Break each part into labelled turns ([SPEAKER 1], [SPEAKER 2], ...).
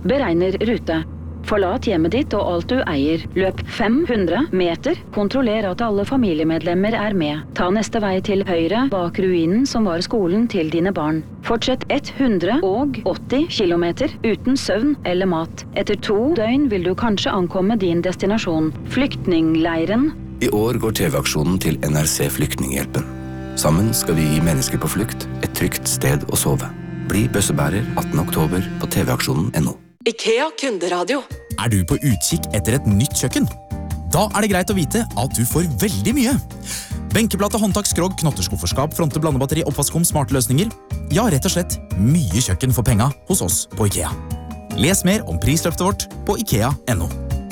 [SPEAKER 1] Beregner rute. Forlat hjemmet ditt og alt du eier. Løp 500 meter. Kontroller at alle familiemedlemmer med. Ta neste vei til høyre bak ruinen som var skolen til dine barn. Fortsett 180 kilometer uten søvn eller mat. Etter 2 døgn vil du kanskje ankomme din destinasjon. Flyktningleiren.
[SPEAKER 2] I år går TV-aksjonen til NRC Flyktninghjelpen. Sammen skal vi gi mennesker på flukt et trygt sted å sove. Bli bøssebærer 18. oktober på tvaksjonen.no.
[SPEAKER 3] IKEA kunderadio.
[SPEAKER 4] Du på utkikk etter et nytt kjøkken? Da det greit å vite at du får veldig mye. Benkeplate, håndtak, skrog, knotterskufferskap, fronte, blandebatteri, oppvaskom, smarte løsninger. Ja, rett og slett mye kjøkken for penga hos oss på IKEA. Les mer om prisløftet vårt på IKEA.no.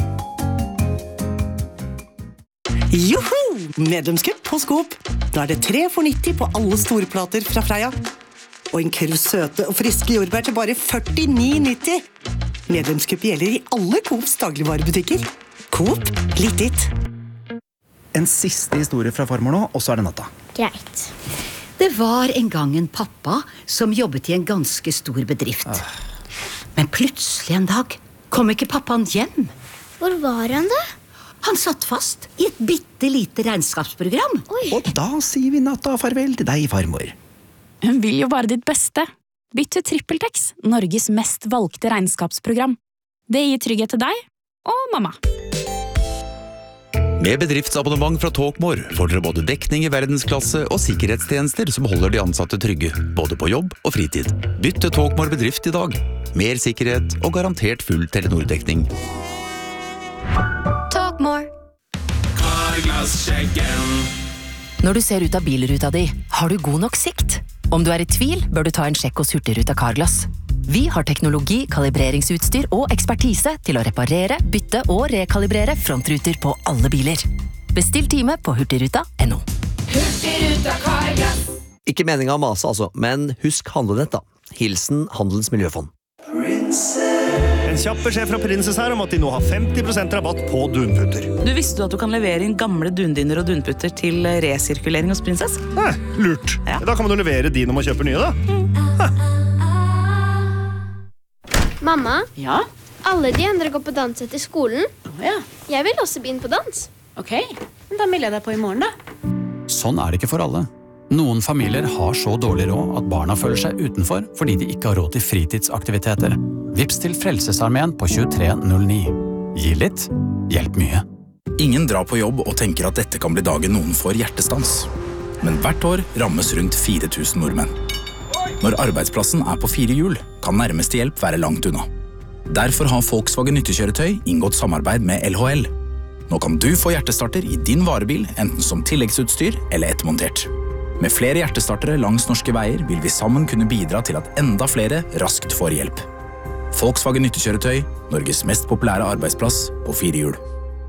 [SPEAKER 5] Joho! Medlemskupp hos Coop. Nå det 3 for 90 på alle storplater fra Freia. Og en kurv søte og friske jordbær til bare 49,90. Medlemskupp gjelder i alle Coops dagligvarebutikker. Coop, litt ditt.
[SPEAKER 6] En siste historie fra farmor nå, og så det natta.
[SPEAKER 7] Greit. Det var en gang en pappa som jobbet i en ganske stor bedrift. Men plutselig en dag kom ikke pappaen hjem.
[SPEAKER 8] Hvor var han da?
[SPEAKER 7] Han satt fast i et bittelite regnskapsprogram.
[SPEAKER 8] Oi.
[SPEAKER 6] Og da sier vi natta farvel til deg, farmor.
[SPEAKER 9] Hun vil jo bare ditt beste. Bytt til TrippelTex, Norges mest valgte regnskapsprogram. Det gir trygghet til deg og mamma.
[SPEAKER 10] Med bedriftsabonnement fra Talkmore får dere både dekning i verdensklasse og sikkerhetstjenester som holder de ansatte trygge, både på jobb og fritid. Bytt til Talkmore bedrift i dag. Mer sikkerhet og garantert full Telenor-dekning.
[SPEAKER 3] Talkmore.
[SPEAKER 11] Carglass-sjekken.
[SPEAKER 3] Når du ser ut av bilruta di, har du god nok sikt? Om du i tvil, bør du ta en sjekk hos Hurtigruta Carglass. Vi har teknologi, kalibreringsutstyr og ekspertise til å reparere, bytte og rekalibrere frontruter på alle biler. Bestill time på hurtigruta.no.
[SPEAKER 11] Hurtigruta Carglass.
[SPEAKER 12] Ikke meningen å mase altså, men husk handlenett da. Hilsen Handelens Miljøfond.
[SPEAKER 13] En kjapp beskjed fra Princess her om at de nå har 50% rabatt på dunputter.
[SPEAKER 14] Du visste at du kan levere inn gamle dundiner og dunputter til resirkulering hos Princess?
[SPEAKER 13] Lurt. Ja. Da kan man jo levere de når man kjøper nye da.
[SPEAKER 8] Mamma?
[SPEAKER 14] Ja?
[SPEAKER 8] Alle de andre går på dans etter skolen.
[SPEAKER 14] Ja.
[SPEAKER 8] Jeg vil også begynne på dans.
[SPEAKER 14] Ok, da melder jeg deg på i morgen da.
[SPEAKER 15] Sånn det ikke for alle. Noen familier har så dårlig råd at barna føler seg utenfor fordi de ikke har råd til fritidsaktiviteter. Vips til Frelsesarmeen på 2309. Gi litt, hjelp mye.
[SPEAKER 4] Ingen drar på jobb og tenker at dette kan bli dagen noen får hjertestans. Men hvert år rammes rundt 4000 nordmenn. Når arbeidsplassen på 4 hjul, kan nærmeste hjelp være langt unna. Derfor har Volkswagen nyttekjøretøy inngått samarbeid med LHL. Nå kan du få hjertestarter i din varebil, enten som tilleggsutstyr eller ettermontert. Med flere hjertestartere langs norske veier vil vi sammen kunne bidra til at enda flere raskt får hjelp. Volkswagen nyttekjøretøy, Norges mest populære arbeidsplass på 4 hjul.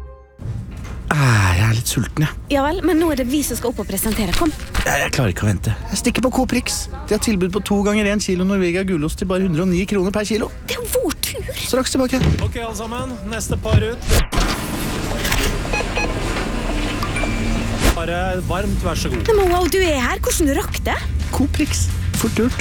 [SPEAKER 6] Jeg litt sulten, jeg.
[SPEAKER 9] Ja vel, men nå det vi som skal opp og presentere. Kom.
[SPEAKER 6] Jeg klarer ikke å vente. Jeg stikker på Coop-Rix. De har tilbud på 2 ganger 1 kilo Norvegia gulost til bare 109 kroner per kilo.
[SPEAKER 9] Det vår tur.
[SPEAKER 6] Straks tilbake.
[SPEAKER 13] Ok, alle sammen. Neste par ut. Bare varmt, vær så god.
[SPEAKER 9] Men wow, du her. Hvordan du rakk det?
[SPEAKER 6] Coop-Rix. Fort gjort.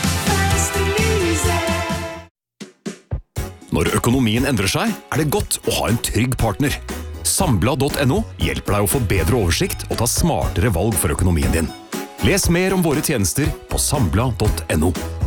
[SPEAKER 16] Når økonomien endrer seg, det godt å ha en trygg partner. Sambla.no hjelper deg å få bedre oversikt og ta smartere valg for økonomien din. Les mer om våre tjenester på sambla.no.